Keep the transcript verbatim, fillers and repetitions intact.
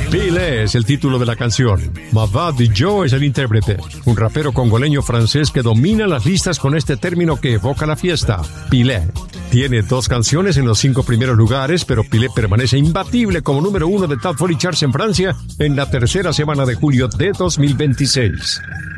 Pile es el título de la canción. Mavad Joe es el intérprete, un rapero congoleño francés que domina las listas con este término que evoca la fiesta, Pile. Tiene dos canciones en los cinco primeros lugares, pero Pile permanece imbatible como número uno de Top cuarenta Charts en Francia en la tercera semana de julio de dos mil veintiséis.